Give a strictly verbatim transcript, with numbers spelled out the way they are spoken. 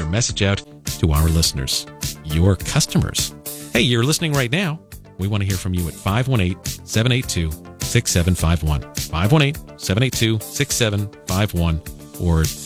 message out to our listeners, your customers. Hey, you're listening right now. We want to hear from you at five one eight, seven eight two, six seven five one. five one eight, seven eight two, six seven five one. Or